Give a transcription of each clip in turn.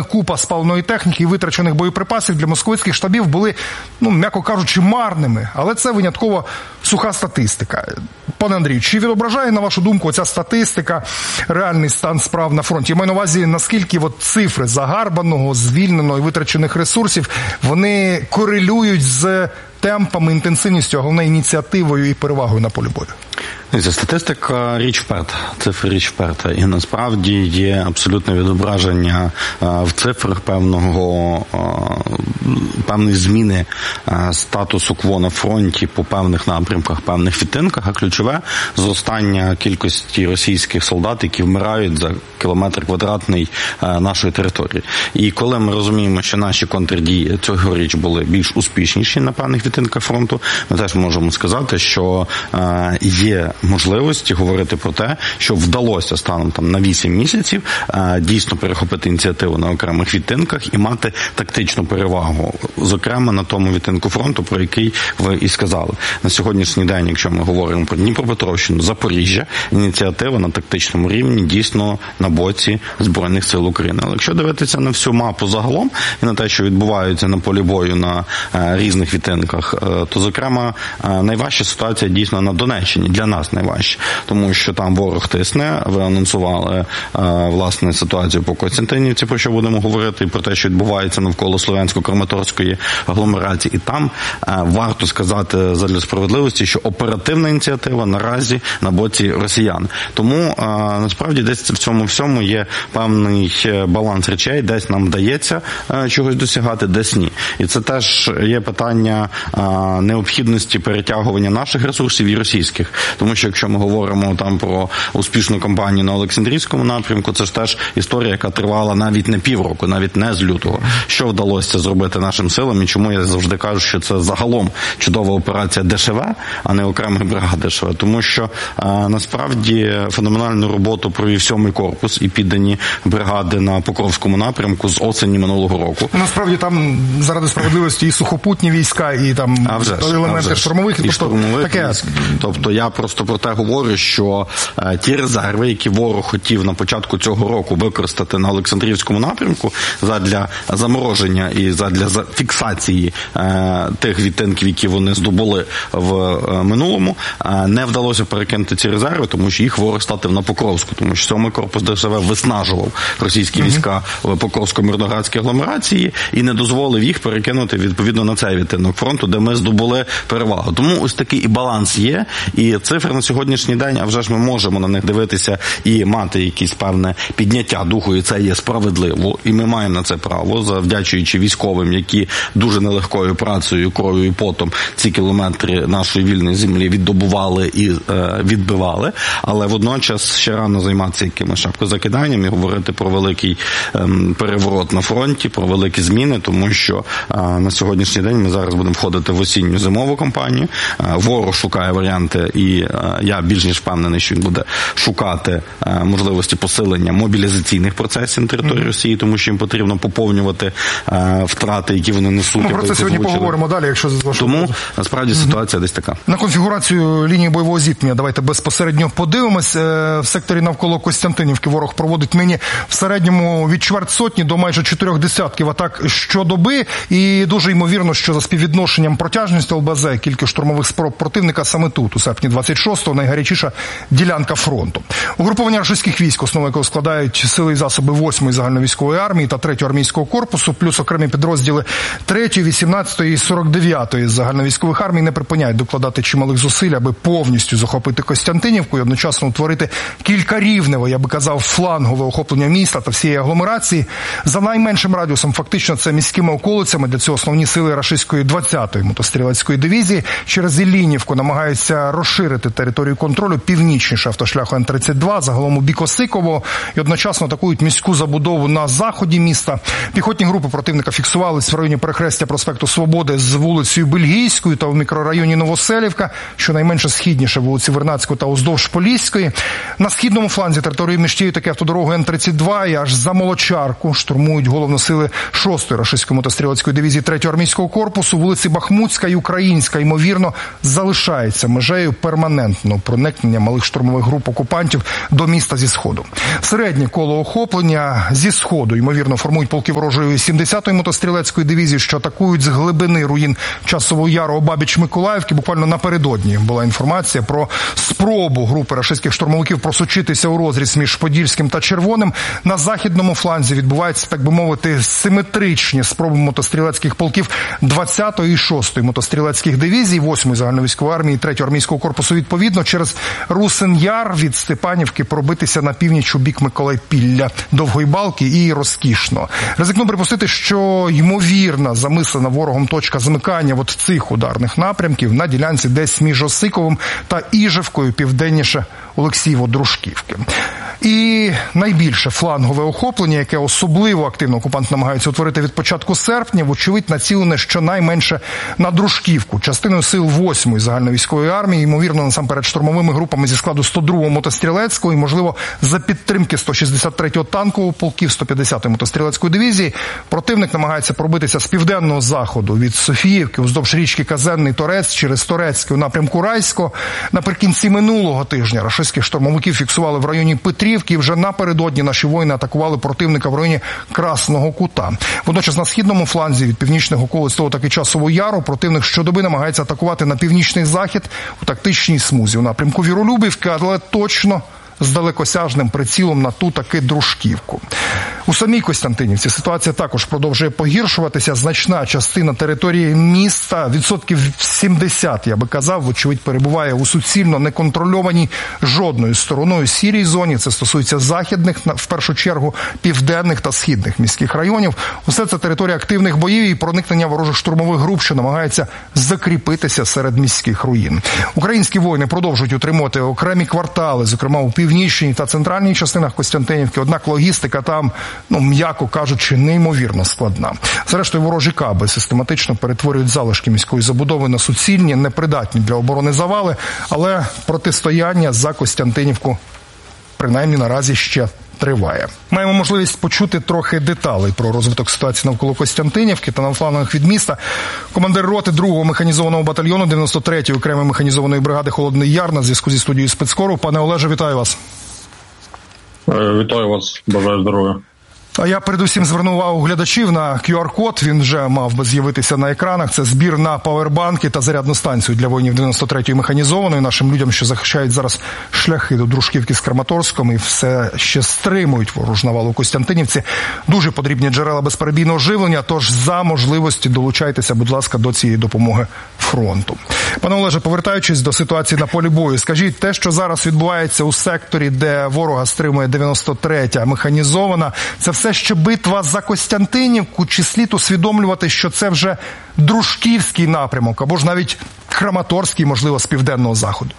купа спаленої техніки і витрачених боєприпасів для московицьких штабів були, м'яко кажучи, марними. Але це винятково суха статистика. Пане Андрію, чи відображає, на вашу думку, ця статистика реальний стан справ на фронті? Я маю на увазі, наскільки цифри загарбаного, звільненого і витрачених ресурсів, вони корелюють з темпами, інтенсивністю, а головне ініціативою і перевагою на полі бою? Ця статистика річ вперта, цифри річ вперта. І насправді є абсолютне відображення в цифрах певної зміни статусу КВО на фронті по певних напрямках, певних відтинках, а ключове – зростання кількості російських солдат, які вмирають за кілометр квадратний нашої території. І коли ми розуміємо, що наші контрдії цьогоріч були більш успішніші на певних відтинках фронту, ми теж можемо сказати, що є можливості говорити про те, що вдалося станом на 8 місяців дійсно перехопити ініціативу на окремих відтинках і мати тактичну перевагу, зокрема на тому відтинку фронту, про який ви і сказали. На сьогоднішній день, якщо ми говоримо про Дніпропетровщину, Запоріжжя, ініціатива на тактичному рівні дійсно на боці Збройних сил України. Але якщо дивитися на всю мапу загалом і на те, що відбувається на полі бою на різних відтинках, то, зокрема, найважча ситуація дійсно на Донеччині, для нас найважче, тому що там ворог тисне, ви анонсували, власне, ситуацію по Костянтинівці, про що будемо говорити, і про те, що відбувається навколо Слов'янсько-Краматорської агломерації. І там варто сказати задля справедливості, що оперативна ініціатива наразі на боці росіян. Тому, насправді, десь в цьому всьому є певний баланс речей, десь нам вдається чогось досягати, десь ні. І це теж є питання необхідності перетягування наших ресурсів і російських. Тому що якщо ми говоримо там про успішну кампанію на Олександрійському напрямку, це ж теж історія, яка тривала навіть не півроку, навіть не з лютого. Що вдалося зробити нашим силам і чому я завжди кажу, що це загалом чудова операція ДШВ, а не окремих бригад ДШВ. Тому що насправді феноменальну роботу провів 7-й корпус і піддані бригади на Покровському напрямку з осені минулого року. Насправді там заради справедливості і сухопутні війська, і там елементи штурмових, і штурмових військ. Тобто я просто про те говорю, що ті резерви, які ворог хотів на початку цього року використати на Олександрівському напрямку задля замороження і задля фіксації тих відтинків, які вони здобули в минулому, не вдалося перекинути ці резерви, тому що їх ворог статив на Покровську, тому що 7-й корпус ДШВ виснажував російські війська в Покровсько-Мирноградській агломерації і не дозволив їх перекинути відповідно на цей відтинок фронту, де ми здобули перевагу. Тому ось такий і баланс є, і цифри на сьогоднішній день, а вже ж ми можемо на них дивитися і мати якісь певне підняття духу, і це є справедливо, і ми маємо на це право, завдячуючи військовим, які дуже нелегкою працею, кров'ю і потом ці кілометри нашої вільної землі віддобували і відбивали, але водночас ще рано займатися якимось шапкозакиданням і говорити про великий переворот на фронті, про великі зміни, тому що на сьогоднішній день ми зараз будемо входити в осінню зимову кампанію, ворог шукає варіанти, і я більш ніж впевнений, що він буде шукати можливості посилення мобілізаційних процесів на території Росії, тому що їм потрібно поповнювати втрати, які вони несуть. Ми про це сьогодні поговоримо далі, якщо тому, насправді, ситуація десь така. На конфігурацію лінії бойового зіткнення давайте безпосередньо подивимось. В секторі навколо Костянтинівки ворог проводить нині в середньому від чверть сотні до майже 4 десятків атак щодоби, і дуже ймовірно, що за співвідношенням протяжності ЛБЗ кількість штурмових спроб противника саме тут, у серпні 26-го, найгарячіша ділянка фронту. Угруповання рашистських військ, основу якого складають сили і засоби 8-ї загальновійськової армії та 3-го армійського корпусу, плюс окремі підрозділи 3-ї, 18-ї і 49-ї загальновійськових армій не припиняють докладати чималих зусиль, аби повністю захопити Костянтинівку і одночасно утворити кількарівневе, я би казав, флангове охоплення міста та всієї агломерації. За найменшим радіусом, фактично, це міськими околицями. Для цього основні сили рашистської 20-ї мотострілецької дивізії через Іллінівку намагаються розширити територію контролю північніше автошляху Н-32, загалом у бік Осикового, і одночасно атакують міську забудову на заході міста. Піхотні групи противника фіксувались в районі перехрестя проспекту Свободи з вулицею Бельгійською та в мікрорайоні Новоселівка, щонайменше східніше вулиці Вернадської та уздовж Поліської. На східному фланзі території між тією таки автодорогою Н-32 і аж за Молочарку штурмують головно сили 6-ї рашистської мотострілецької дивізії 3-го армійського корпусу. Вулиці Бахмутська і Українська, ймовірно, залишається межею перманентної перманентного проникнення малих штурмових груп окупантів до міста зі сходу. Середнє коло охоплення зі сходу, ймовірно, формують полки ворожої 70-ї мотострілецької дивізії, що атакують з глибини руїн Часового Яру обабіч Миколаївки. Буквально напередодні була інформація про спробу групи рашистських штурмовиків просочитися у розріз між Подільським та Червоним. На західному фланзі відбуваються, так би мовити, симетричні спроби мотострілецьких полків 20-ї і 6-ї мотострілецьких дивізій, 8-ї загальновійськової армії, 3-го армійського корпусу відповідно, через Русин-Яр від Степанівки пробитися на північ у бік Миколайпілля, Довгої Балки і Розкішно. Ризикну припустити, що ймовірна замислена ворогом точка замикання от цих ударних напрямків на ділянці десь між Осиковим та Іжевкою, південніше Олексієво-Дружківки. І найбільше флангове охоплення, яке особливо активно окупанти намагаються утворити від початку серпня, вочевидь націлене щонайменше на Дружківку. Частиною сил 8-ї загальновійськової армії, ймовірно, насамперед штурмовими групами зі складу 102-го мотострілецького і, можливо, за підтримки 163-го танкового полків 150-ї мотострілецької дивізії, противник намагається пробитися з південного заходу від Софіївки уздовж річки Казенний Торець через Торецький у напрямку Райського. Наприкінці минулого тижня рашистських штурмовиків фіксували в районі Петрівки, і вже напередодні наші воїни атакували противника в районі Красного Кута. Водночас на східному фланзі від північних околиць того таки Часового Яру противник щодоби намагається атакувати на північний захід у тактичній смузі у напрямку Віролюбівки, але точно з далекосяжним прицілом на ту таки Дружківку. У самій Костянтинівці ситуація також продовжує погіршуватися. Значна частина території міста, відсотків 70, я би казав, вочевидь перебуває у суцільно неконтрольованій жодною стороною сірій зоні. Це стосується західних, в першу чергу, південних та східних міських районів. Усе це територія активних боїв і проникнення ворожих штурмових груп, що намагаються закріпитися серед міських руїн. Українські воїни продовжують утримувати окремі квартали, зокрема у північній та центральній частинах Костянтинівки, однак логістика там, м'яко кажучи, неймовірно складна. Зрештою, ворожі каби систематично перетворюють залишки міської забудови на суцільні, непридатні для оборони завали, але протистояння за Костянтинівку, принаймні наразі, ще триває. Маємо можливість почути трохи деталей про розвиток ситуації навколо Костянтинівки та на флангах від міста. Командир роти 2-го механізованого батальйону 93-ї окремої механізованої бригади «Холодний Яр» на зв'язку зі студією спецкору. Пане Олеже, вітаю вас. Вітаю вас, бажаю здоров'я. А я передусім зверну увагу глядачів на QR-код, він вже мав би з'явитися на екранах. Це збір на павербанки та зарядну станцію для воїнів 93-ї механізованої, нашим людям, що захищають зараз шляхи до Дружківки з Краматорськом і все ще стримують ворожу навалу у Костянтинівці. Дуже потрібні джерела безперебійного живлення, тож за можливості долучайтеся, будь ласка, до цієї допомоги фронту. Пане Олеже, повертаючись до ситуації на полі бою, скажіть, те, що зараз відбувається у секторі, де ворога стримує 93-я механізована, це все ще битва за Костянтинівку, чи слід усвідомлювати, що це вже Дружківський напрямок, або ж навіть Краматорський, можливо, з південного заходу?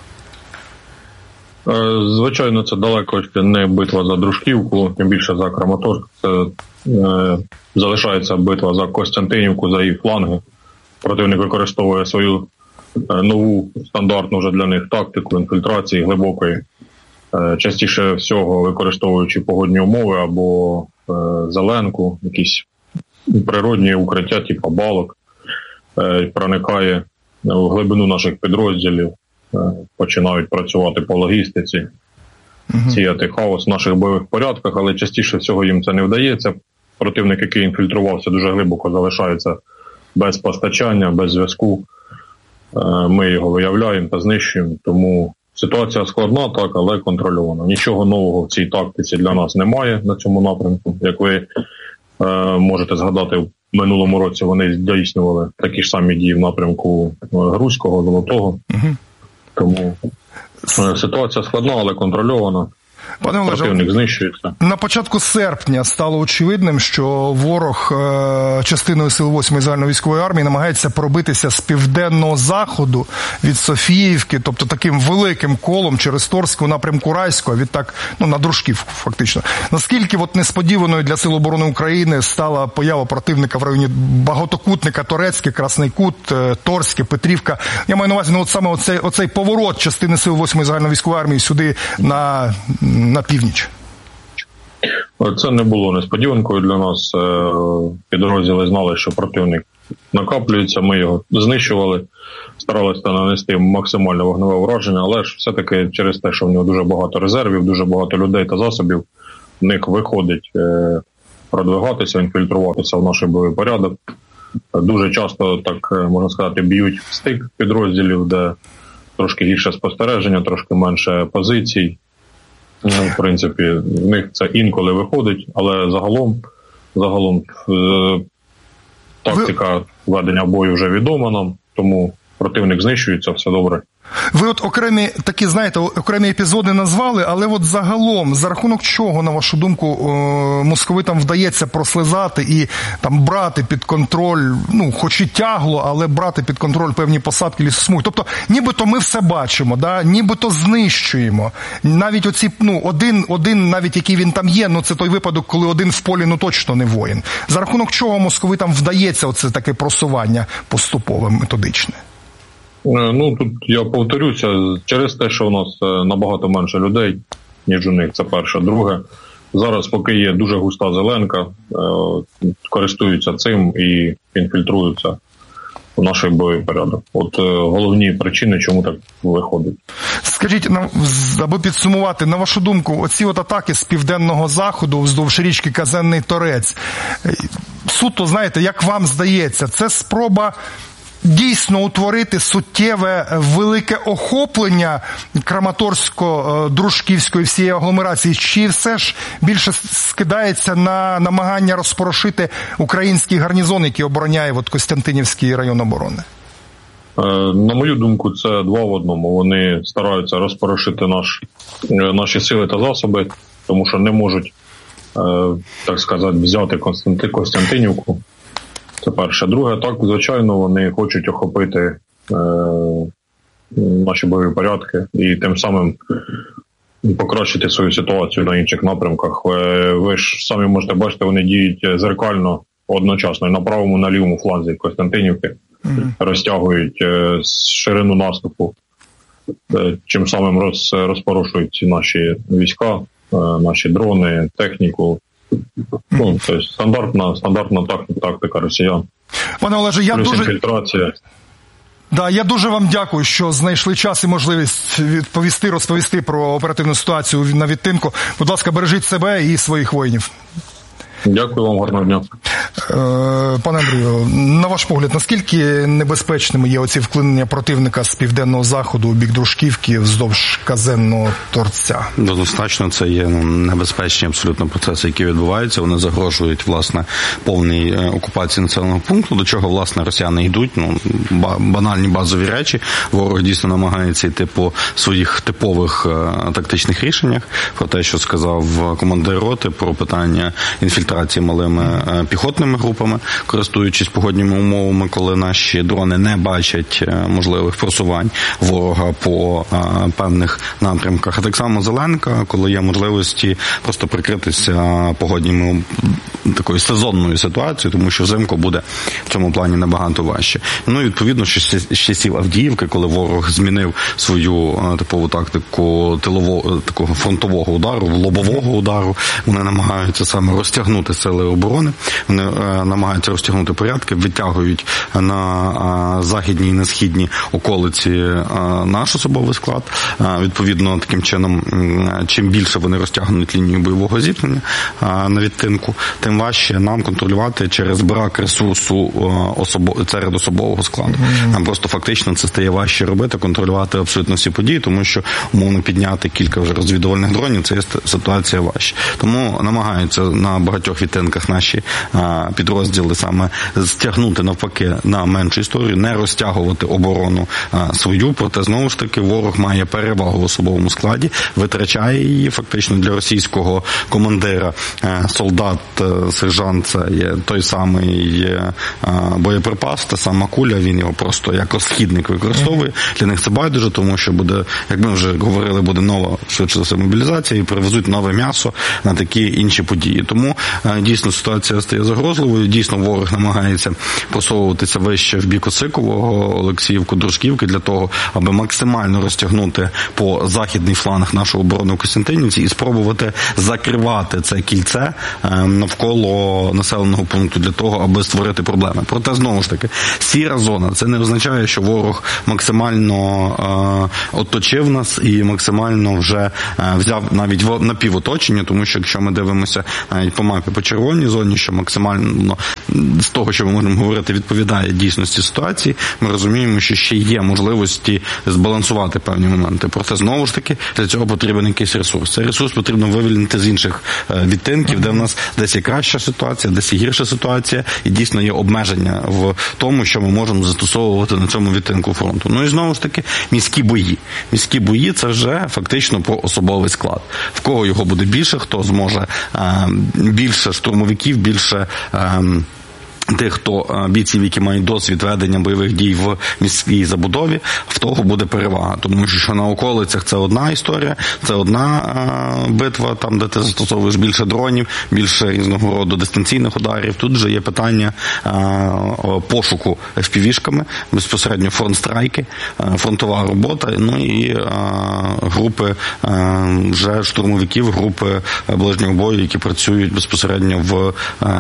Звичайно, це далеко ще не битва за Дружківку, тим більше за Краматорськ. Це залишається битва за Костянтинівку, за її фланги. Противник використовує свою нову стандартну вже для них тактику інфільтрації глибокої, частіше всього використовуючи погодні умови або зеленку, якісь природні укриття, типу балок, проникає в глибину наших підрозділів, починають працювати по логістиці, сіяти хаос в наших бойових порядках, але частіше всього їм це не вдається. Противник, який інфільтрувався дуже глибоко, залишається без постачання, без зв'язку. Ми його виявляємо та знищуємо, тому ситуація складна, так, але контрольована. Нічого нового в цій тактиці для нас немає на цьому напрямку. Як ви можете згадати, в минулому році вони здійснювали такі ж самі дії в напрямку Грузького, Золотого. Тому ситуація складна, але контрольована. Пане Олеже, противник знищується. На початку серпня стало очевидним, що ворог частиною сил 8-ї загальновійськової армії намагається пробитися з південного заходу від Софіївки, тобто таким великим колом через Торську напрямку Райського, а відтак на Дружківку фактично. Наскільки несподіваною для Сил оборони України стала поява противника в районі Багатокутника, Торецьке, Красний Кут, Торське, Петрівка? Я маю на увазі саме оцей поворот частини сил 8-ї загальновійськової армії сюди на північ. Це не було несподіванкою для нас. Підрозділи знали, що противник накаплюється, ми його знищували, старалися нанести максимальне вогневе ураження, але ж все-таки через те, що в нього дуже багато резервів, дуже багато людей та засобів, в них виходить продвигатися, інфільтруватися в наш бойовий порядок. Дуже часто, так можна сказати, б'ють в стик підрозділів, де трошки гірше спостереження, трошки менше позицій. В принципі, в них це інколи виходить, але загалом тактика ведення бою вже відома нам, тому противник знищується, все добре. Ви от окремі такі, знаєте, окремі епізоди назвали, але от загалом, за рахунок чого, на вашу думку, московитам вдається прослизати і там брати під контроль, ну, хоч і тягло, але брати під контроль певні посадки, лісосмуги. Тобто, нібито ми все бачимо, да? Нібито знищуємо. Навіть оці, ну, один, навіть який він там є, ну, це той випадок, коли один в полі, ну, точно не воїн. За рахунок чого московитам вдається оце таке просування поступове, методичне? Ну, тут я повторюся, через те, що у нас набагато менше людей, ніж у них, це перше. Друге, зараз, поки є дуже густа зеленка, користуються цим і інфільтруються в наш бойовий порядок. От головні причини, чому так виходить. Скажіть, аби підсумувати, на вашу думку, оці от атаки з південного заходу вздовж річки Казенний Торець, суто, знаєте, як вам здається, це спроба дійсно утворити суттєве велике охоплення Краматорсько-Дружківської всієї агломерації, чи все ж більше скидається на намагання розпорошити український гарнізон, який обороняє от Костянтинівський район оборони? На мою думку, це два в одному. Вони стараються розпорошити наші сили та засоби, тому що не можуть, так сказати, взяти Костянтинівку. Це перше. Друге, так, звичайно, вони хочуть охопити наші бойові порядки і тим самим покращити свою ситуацію на інших напрямках. Ви ж самі можете бачити, вони діють зеркально одночасно і на правому, на лівому фланзі Костянтинівки, розтягують ширину наступу, чим самим розпорошують наші війська, наші дрони, техніку. Ну, тобто стандартна тактика росіян. Пане Олеже, я дуже вам дякую, що знайшли час і можливість розповісти про оперативну ситуацію на відтинку. Будь ласка, бережіть себе і своїх воїнів. Дякую вам, гарного дня. Пане Андрію, на ваш погляд, наскільки небезпечними є оці вклинення противника з південного заходу у бік Дружківки вздовж Казенного Торця? Однозначно, це є небезпечні абсолютно процеси, які відбуваються. Вони загрожують, власне, повній окупації населеного пункту, до чого, власне, росіяни йдуть. Банальні базові речі. Ворог дійсно намагається йти по своїх типових тактичних рішеннях. Про те, що сказав командир роти, про питання інфільтрації малими піхотними групами, користуючись погодніми умовами, коли наші дрони не бачать можливих просувань ворога по певних напрямках. А так само зеленка, коли є можливості просто прикритися погодніми такою сезонною ситуацією, тому що взимку буде в цьому плані набагато важче. Ну і відповідно, що з часів Авдіївки, коли ворог змінив свою типову тактику такого фронтового удару, лобового удару, вони намагаються саме розтягнути сили оборони, вони намагаються розтягнути порядки, витягують на західній і на східній околиці наш особовий склад. Відповідно, таким чином, чим більше вони розтягнуть лінію бойового зіткнення на відтинку, тим важче нам контролювати через брак ресурсу серед особового складу. Нам просто фактично це стає важче робити, контролювати абсолютно всі події, тому що, умовно, підняти кілька вже розвідувальних дронів, це є ситуація важче. Тому намагаються на багатьох відтинках наші підрозділи саме стягнути навпаки на меншу історію, не розтягувати оборону свою, проте знову ж таки ворог має перевагу в особовому складі, витрачає її фактично для російського командира, солдат, сержант, це є той самий боєприпас, та сама куля, він його просто як розхідник використовує. Для них це байдуже, тому що буде, як ми вже говорили, буде нова, швидше за все, мобілізація і привезуть нове м'ясо на такі інші події. Тому дійсно ситуація стає загрозою. загрозливою. Дійсно, ворог намагається просовуватися вище в бік Осикового, Олексіївку, Дружківки для того, аби максимально розтягнути по західний фланг нашу оборону в Костянтинівці і спробувати закривати це кільце навколо населеного пункту для того, аби створити проблеми. Проте, знову ж таки, сіра зона. Це не означає, що ворог максимально оточив нас і максимально вже взяв навіть напівоточення, тому що якщо ми дивимося навіть по мапі по червоній зоні, що максимально з того, що ми можемо говорити, відповідає дійсності ситуації, ми розуміємо, що ще є можливості збалансувати певні моменти. Проте, знову ж таки, для цього потрібен якийсь ресурс. Цей ресурс потрібно вивільнити з інших відтинків, де в нас десь є краща ситуація, десь є гірша ситуація, і дійсно є обмеження в тому, що ми можемо застосовувати на цьому відтинку фронту. Ну і знову ж таки, міські бої. Міські бої – це вже фактично про особовий склад. В кого його буде більше, хто зможе більше штурмовиків, більше тих, хто бійців, які мають досвід ведення бойових дій в міській забудові, в того буде перевага. Тому що на околицях це одна історія, це одна битва, там, де ти застосовуєш більше дронів, більше різного роду дистанційних ударів. Тут же є питання пошуку FPV-шками, безпосередньо фронт-страйки, фронтова робота, ну і групи вже штурмовиків, групи ближнього бою, які працюють безпосередньо в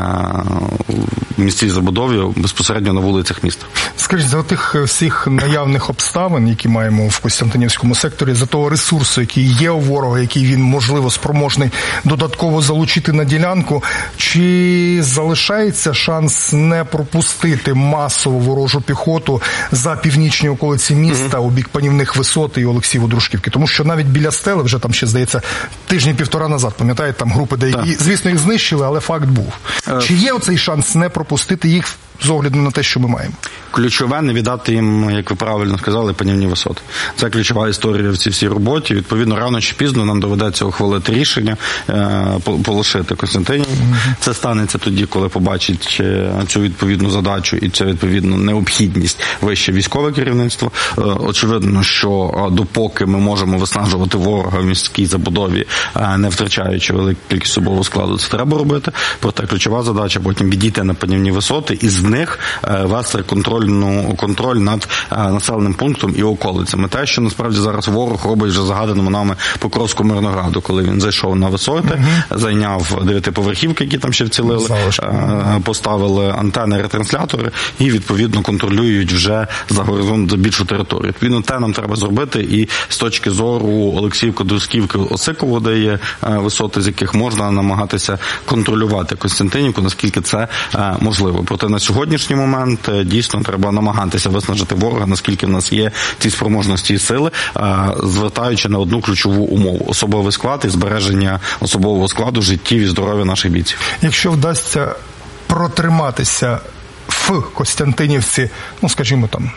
місцевій забудові, безпосередньо на вулицях міста. Скажіть, за тих всіх наявних обставин, які маємо в Костянтинівському секторі, за того ресурсу, який є у ворога, який він, можливо, спроможний додатково залучити на ділянку, чи залишається шанс не пропустити масову ворожу піхоту за північні околиці міста у бік Панівних Висот і Олексіїво-Дружківки? Тому що навіть біля Стели вже там ще, здається, тижні-півтора назад, пам'ятаєте, там групи деякі, звісно, їх знищили, але факт був. Чи є оцей шанс не пропустити їх з огляду на те, що ми маємо? Ключове не віддати їм, як ви правильно сказали, Панівні Висоти. Це ключова історія в цій всій роботі. Відповідно, рано чи пізно нам доведеться ухвалити рішення полишити Костянтинів. Це станеться тоді, коли побачить цю відповідну задачу і цю відповідну необхідність вище військове керівництво. Очевидно, що допоки ми можемо виснажувати ворога в міській забудові, не втрачаючи велику кількість особового складу, це треба робити. Проте ключова задача потім відійти на Панівні Висоти і з них вести контроль над населеним пунктом і околицями. Те, що насправді зараз ворог робить вже загаданому нами Покровську Мирнограду, коли він зайшов на висоти, зайняв 9-поверхівки, які там ще вцілили, поставили антени, ретранслятори і, відповідно, контролюють вже за горизонт більшу територію. Відповідно, те нам треба зробити і з точки зору Олексіївки, Дружківки, Осиково, де є висоти, з яких можна намагатися контролювати Костянтинівку, наскільки це можливо. Проте на сьогоднішній момент дійсно треба намагатися виснажити ворога, наскільки в нас є ці спроможності і сили, звертаючи на одну ключову умову – особовий склад і збереження особового складу, життів і здоров'я наших бійців. Якщо вдасться протриматися в Костянтинівці, ну, скажімо, там,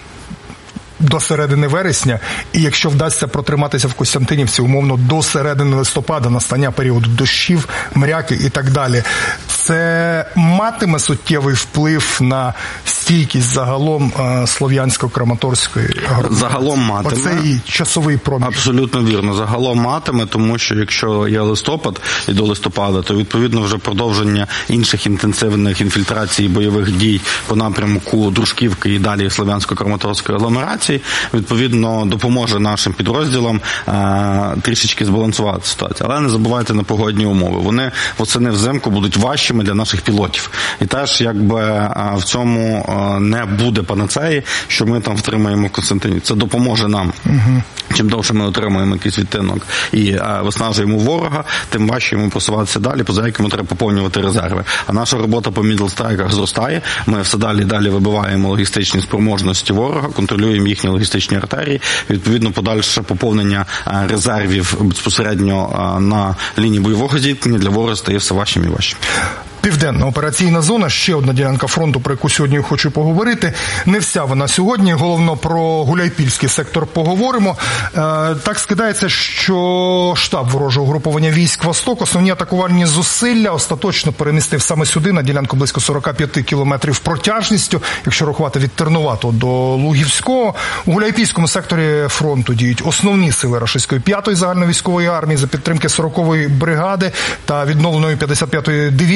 до середини вересня, і якщо вдасться протриматися в Костянтинівці умовно до середини листопада, настання періоду дощів, мряки і так далі, це матиме суттєвий вплив на стійкість загалом Слов'янсько-Краматорської громади? Загалом матиме. Оцей часовий проміжок. Абсолютно вірно. Загалом матиме, тому що якщо є листопад і до листопада, то відповідно вже продовження інших інтенсивних інфільтрацій бойових дій по напрямку Дружківки і далі Слов'янсько-Краматорської агломерації, відповідно, допоможе нашим підрозділам трішечки збалансувати ситуацію. Але не забувайте на погодні умови. Вони восени взимку будуть важчими для наших пілотів. І теж, якби в цьому не буде панацеї, що ми там втримаємо Костянтинів. Це допоможе нам. Чим довше ми отримаємо якийсь відтинок і виснажуємо ворога, тим важче йому просуватися далі, поза якому треба поповнювати резерви. А наша робота по мідл-страйках зростає. Ми все далі і далі вибиваємо логістичні спроможності ворога, контролюємо їхні логістичні артерії. Відповідно, подальше поповнення резервів безпосередньо на лінії бойового зіткнення для ворога стає все важчим і важчим. Південна операційна зона, ще одна ділянка фронту, про яку сьогодні хочу поговорити. Не вся вона сьогодні, головно про Гуляйпільський сектор поговоримо. Так скидається, що штаб ворожого угруповання військ «Восток» основні атакувальні зусилля остаточно перемістив саме сюди, на ділянку близько 45 кілометрів протяжністю, якщо рахувати від Тернуватого до Лугівського. У Гуляйпільському секторі фронту діють основні сили рашистської 5-ї загальновійськової армії за підтримки 40-ї бригади та відновленої 55-ї дивізії морської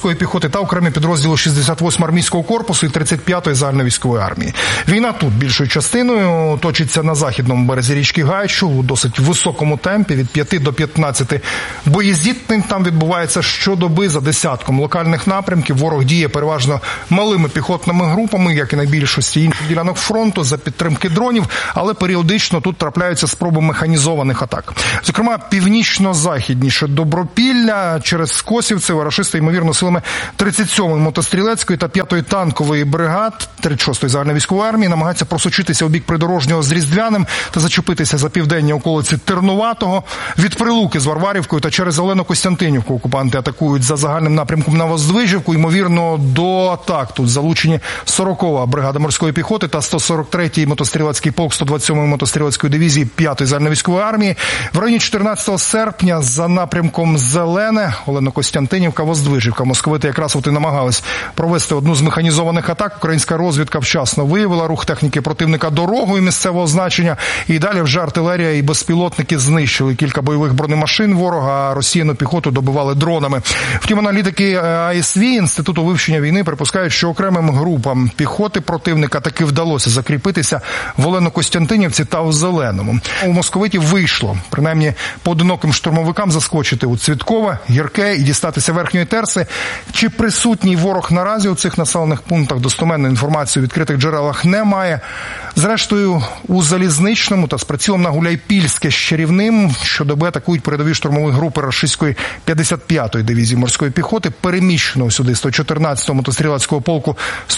морської піхоти та окремі підрозділи 68-го армійського корпусу і 35-ї загальновійськової армії. Війна тут більшою частиною точиться на західному березі річки Гайчу у досить високому темпі, від 5 до 15 боєзіткнень там відбувається щодоби за десятком локальних напрямків. Ворог діє переважно малими піхотними групами, як і на більшості інших ділянок фронту, за підтримки дронів, але періодично тут трапляються спроби механізованих атак. Зокрема, північно-західніше Добропілля через Косівцево рашисти, ймовірно, силами 37-ї мотострілецької та 5-ї танкової бригад 36-ї загальновійськової армії намагаються просочитися у бік придорожнього з Різдвяним та зачепитися за південні околиці Тернуватого. Від Прилуки з Варварівкою та через Олено-Костянтинівку окупанти атакують за загальним напрямком на Воздвижівку. Ймовірно, до атак тут залучені 40-га бригада морської піхоти та 143-й мотострілецький полк 127-ї мотострілецької дивізії 5-ї загальновійськової армії. В районі 14 серпня за напрямком Зелене, Олено-Костянтинівка, Воздвижівка. Московити якраз от і намагались провести одну з механізованих атак. Українська розвідка вчасно виявила рух техніки противника дорогою місцевого значення. І далі вже артилерія і безпілотники знищили кілька бойових бронемашин ворога, а росіяну піхоту добивали дронами. Втім, аналітики АСВ, Інституту вивчення війни, припускають, що окремим групам піхоти противника таки вдалося закріпитися в Олено-Костянтинівці та у Зеленому. У московитів вийшло, принаймні поодиноким штурмовикам, заскочити у Цвіткове, Гірке і дістатися Верхньої Терси. Чи присутній ворог наразі у цих населених пунктах, достоменної інформації у відкритих джерелах немає. Зрештою, у Залізничному та з прицілом на Гуляйпільське з Чарівним щодоби атакують передові штурмові групи рашистської 55-ї дивізії морської піхоти, переміщеного сюди 114-го мотострілецького полку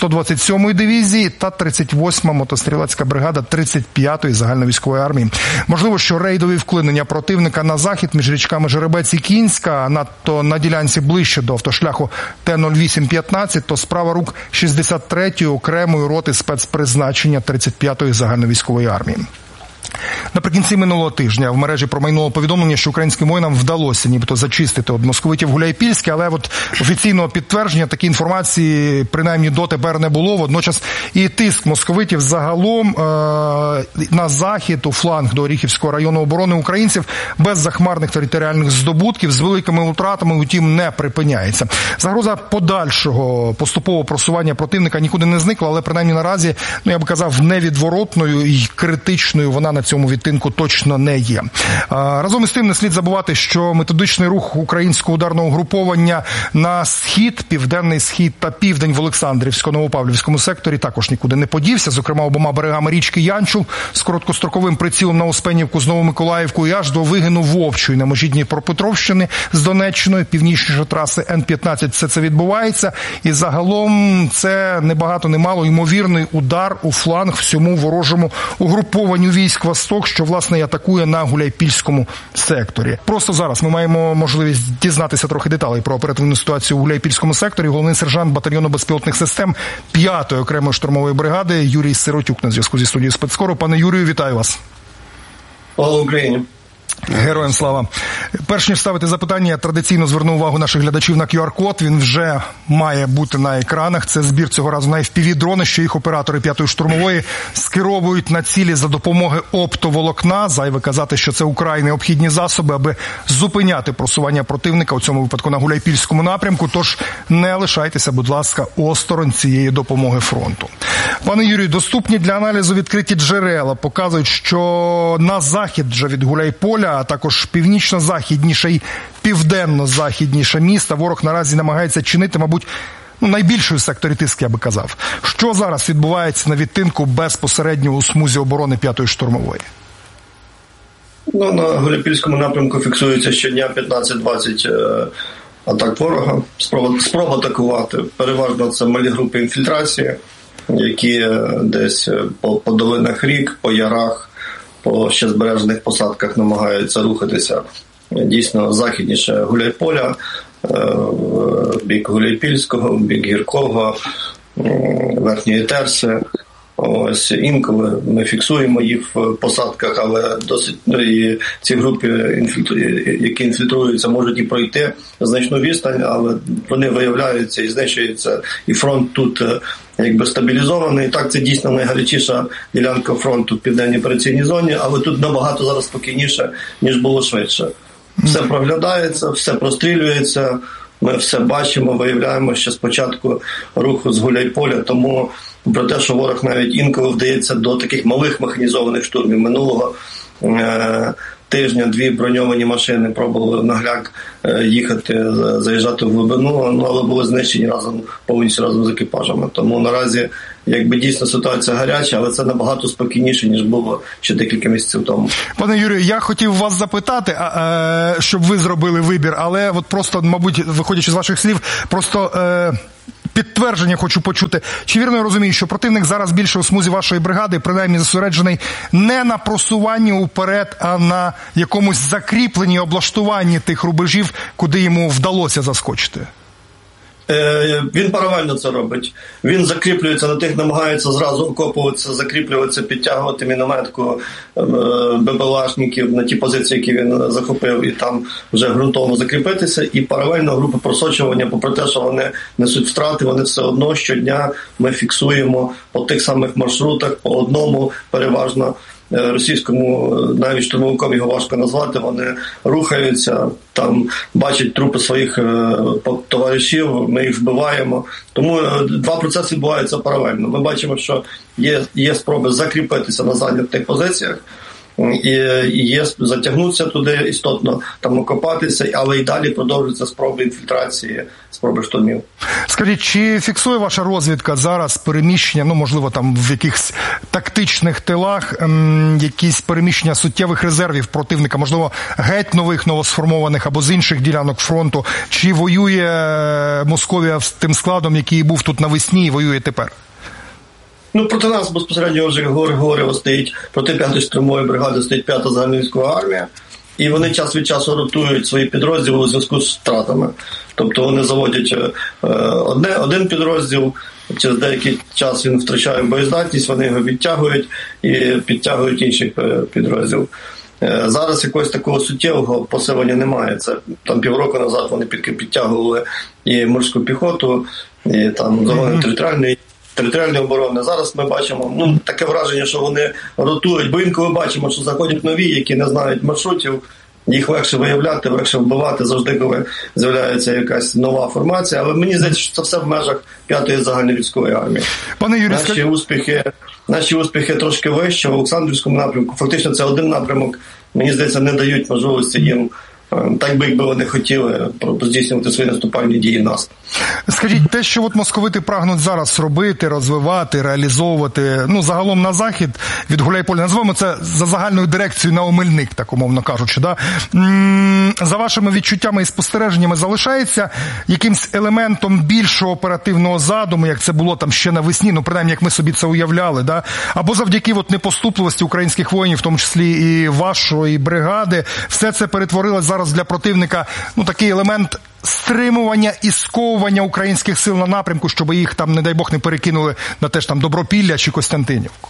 127-ї дивізії та 38-ма мотострілецька бригада 35-ї загальновійськової армії. Можливо, що рейдові вклинення противника на захід між річками Жеребець і Кінська, а надто на ділянці ближче до автошляху Т-08-15, то справа рук 63-ї окремої роти спецпризначення 35-ї загальновійськової армії. Наприкінці минулого тижня в мережі промайнуло повідомлення, що українським воїнам вдалося нібито зачистити від московитів Гуляйпільське, але от офіційного підтвердження такої інформації принаймні дотепер не було. Водночас і тиск московитів загалом на захід, у фланг до Оріхівського району оборони українців без захмарних територіальних здобутків, з великими втратами, утім, не припиняється. Загроза подальшого поступового просування противника нікуди не зникла, але принаймні наразі, я би казав, невідворотною і критичною вона на цьому відтинку точно не є. Разом із тим не слід забувати, що методичний рух українського ударного угруповання на схід, південний схід та південь в Олександрівсько-Новопавлівському секторі також нікуди не подівся. Зокрема, обома берегами річки Янчул з короткостроковим прицілом на Успенівку з Новомиколаївкою і аж до вигину Вовчої на межі Дніпропетровщини з Донеччиною, північніше траси Н-15 все це відбувається. І загалом це не багато, не мало ймовірний удар у фланг всьому ворожому угрупованню військ Восток, що, власне, і атакує на Гуляйпільському секторі. Просто зараз ми маємо можливість дізнатися трохи деталей про оперативну ситуацію у Гуляйпільському секторі. Головний сержант батальйону безпілотних систем 5-ї окремої штурмової бригади Юрій Сиротюк на зв'язку зі студією Спецкору. Пане Юрію, вітаю вас. Слава Україні. Героям слава. Перш ніж ставити запитання, я традиційно зверну увагу наших глядачів на QR-код. Він вже має бути на екранах. Це збір цього разу на FPV-дрони, що їх оператори 5-ї штурмової скеровують на цілі за допомоги оптоволокна. Зайве казати, що це украй необхідні засоби, аби зупиняти просування противника, у цьому випадку на Гуляйпільському напрямку. Тож не лишайтеся, будь ласка, осторонь цієї допомоги фронту. Пане Юрію, доступні для аналізу відкриті джерела показують, що на захід вже від Гуляйполя, а також північно-західніше і південно-західніше міста ворог наразі намагається чинити, мабуть, найбільший в секторі тиск, я би казав. Що зараз відбувається на відтинку безпосередньо у смузі оборони 5-ї штурмової? На Гуляйпільському напрямку фіксується щодня 15-20 атак ворога. Спроба атакувати. Переважно це малі групи інфільтрації, які десь по долинах рік, по ярах, по ще збережених посадках намагаються рухатися дійсно західніше Гуляйполя, в бік Гуляйпільського, в бік Гіркого, Верхньої Терси. Ось інколи ми фіксуємо їх в посадках, але досить і ці групи, які інфільтруються, можуть і пройти значну відстань, але вони виявляються і знищуються. І фронт тут якби стабілізований. Так, це дійсно найгарячіша ділянка фронту в південній операційній зоні, але тут набагато зараз спокійніше, ніж було швидше. Все проглядається, все прострілюється. ми все бачимо, виявляємо ще спочатку руху з Гуляйполя, тому про те, що ворог навіть інколи вдається до таких малих механізованих штурмів. Минулого тижня 2 броньовані машини пробували на Гляк їхати, заїжджати в глибину, але були знищені повністю разом з екіпажами. Тому наразі якби дійсно ситуація гаряча, але це набагато спокійніше, ніж було ще декілька місяців тому. Пане Юрію, я хотів вас запитати, щоб ви зробили вибір, але от просто, мабуть, виходячи з ваших слів, просто підтвердження хочу почути. Чи вірно я розумію, що противник зараз більше у смузі вашої бригади, принаймні зосереджений не на просуванні уперед, а на якомусь закріпленні, облаштуванні тих рубежів, куди йому вдалося заскочити? Він паралельно це робить. Він закріплюється на тих, намагається зразу окопуватися, закріплюватися, підтягувати мінометку БПЛАшників на ті позиції, які він захопив, і там вже ґрунтовно закріпитися. І паралельно групи просочування, попри те, що вони несуть втрати, вони все одно щодня ми фіксуємо по тих самих маршрутах, по одному переважно російському, навіть штурмовиком його важко назвати, вони рухаються, там бачать трупи своїх товаришів, ми їх вбиваємо. Тому 2 процеси відбуваються паралельно. Ми бачимо, що є спроби закріпитися на зайнятих позиціях, і є затягнутися туди істотно, там окопатися, але і далі продовжуються спроби інфільтрації, спроби штурмів. Скажіть, чи фіксує ваша розвідка зараз переміщення, можливо, там в якихось тактичних тилах, якісь переміщення суттєвих резервів противника, можливо, геть нових, новосформованих або з інших ділянок фронту? Чи воює Московія з тим складом, який був тут навесні і воює тепер? Проти нас безпосередньо вже Григорєво стоїть, проти 5-ї штурмової бригади стоїть 5-та загальновійськова армія, і вони час від часу ротують свої підрозділи у зв'язку з втратами. Тобто вони заводять один підрозділ, через деякий час він втрачає боєздатність, вони його відтягують і підтягують інший підрозділ. Зараз якогось такого суттєвого посилення немає. Це там півроку назад вони підтягували і морську піхоту, і там загони територіальної оборони. Зараз ми бачимо таке враження, що вони ротують, бо інколи бачимо, що заходять нові, які не знають маршрутів, їх легше виявляти, легше вбивати завжди, коли з'являється якась нова формація, але мені здається, що це все в межах 5-ї загальновійськової армії. Пане Юрію, наші успіхи трошки вище в Олександрівському напрямку. Фактично це один напрямок, мені здається, не дають можливості їм, так би, якби вони хотіли, здійснювати свої наступальні дії в нас. Скажіть, те, що московити прагнуть зараз робити, розвивати, реалізовувати, загалом на захід від Гуляйполя, називаємо це за загальною дирекцією на Омельник, так умовно кажучи, да? За вашими відчуттями і спостереженнями залишається якимсь елементом більшого оперативного задуму, як це було там ще навесні, принаймні, як ми собі це уявляли, да? Або завдяки непоступливості українських воїнів, в тому числі і вашої бригади, все це перетворилось зараз для противника, такий елемент стримування і сковування українських сил на напрямку, щоб їх там, не дай Бог, не перекинули на теж там Добропілля чи Костянтинівку?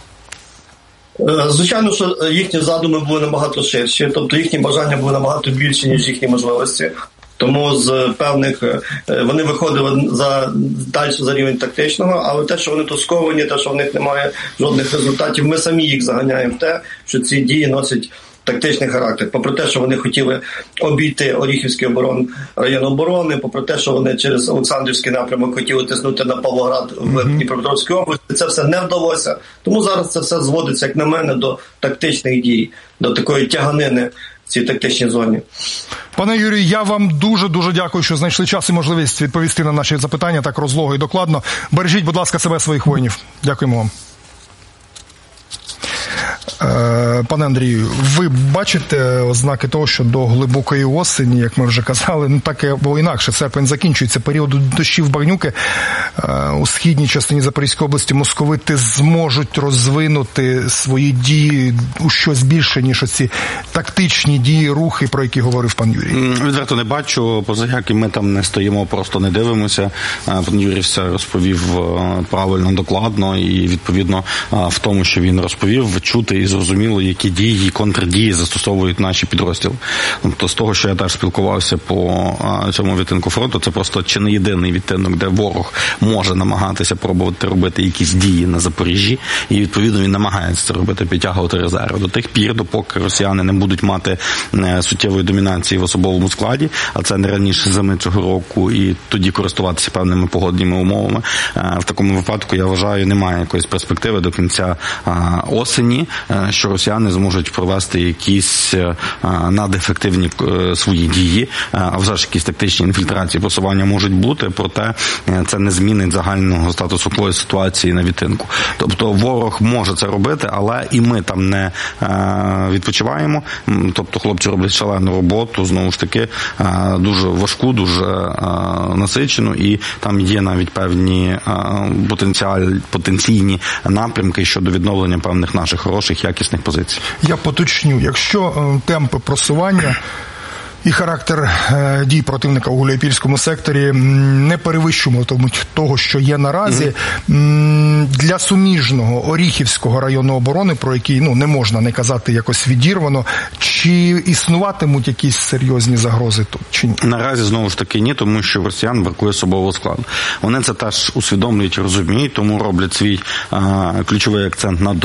Звичайно, що їхні задуми були набагато ширші, тобто їхні бажання були набагато більші, ніж їхні можливості. Тому з певних вони виходили далі за рівень тактичного, але те, що вони тут сковані, те, що в них немає жодних результатів, ми самі їх заганяємо в те, що ці дії носять тактичний характер. Попри те, що вони хотіли обійти Оріхівський район оборони, попри те, що вони через Олександрівський напрямок хотіли тиснути на Павлоград в Дніпропетровській області, це все не вдалося. Тому зараз це все зводиться, як на мене, до тактичних дій, до такої тяганини в цій тактичній зоні. Пане Юрію, я вам дуже дякую, що знайшли час і можливість відповісти на наші запитання так розлого і докладно. Бережіть, будь ласка, себе, своїх воїнів. Дякуємо вам. Пане Андрію, ви бачите ознаки того, що до глибокої осені, як ми вже казали, так або інакше, серпень закінчується, період дощів, багнюки, у східній частині Запорізької області московити зможуть розвинути свої дії у щось більше, ніж оці тактичні дії, рухи, про які говорив пан Юрій? Відверто не бачу, поза як і ми там не стоїмо, просто не дивимося. Пан Юрій все розповів правильно, докладно, і відповідно в тому, що він розповів, чути і зрозуміло, які дії, контрдії застосовують наші підрозділи. Тобто з того, що я теж спілкувався по цьому відтинку фронту, це просто чи не єдиний відтинок, де ворог може намагатися пробувати робити якісь дії на Запоріжжі, і відповідно він намагається це робити, підтягувати резерви. До тих пір, допоки росіяни не будуть мати суттєвої домінації в особовому складі, а це не раніше зими цього року, і тоді користуватися певними погодніми умовами. В такому випадку, я вважаю, немає якоїсь перспективи до кінця осені, що росіяни зможуть провести якісь надефективні свої дії, а вже ж якісь тактичні інфільтрації, просування можуть бути, проте це не змінить загального статусу кво ситуації на відтинку. Тобто ворог може це робити, але і ми там не відпочиваємо. Тобто хлопці роблять шалену роботу, знову ж таки, дуже важку, дуже насичену, і там є навіть певні потенційні напрямки щодо відновлення певних наших хороших, якісних позицій. Я поточню, якщо темпи просування і характер дій противника у Гуляйпільському секторі не перевищуватимуть того, що є наразі, для суміжного Оріхівського району оборони, про який не можна не казати якось відірвано, чи існуватимуть якісь серйозні загрози тут, чи ні? Наразі, знову ж таки, ні, тому що в росіян бракує особового складу. Вони це теж усвідомлюють і розуміють, тому роблять свій ключовий акцент на